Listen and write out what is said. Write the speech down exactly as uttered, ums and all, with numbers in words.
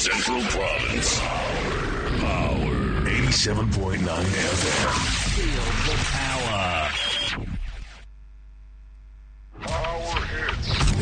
Central Province. Power. eighty-seven point nine F M. Feel the power.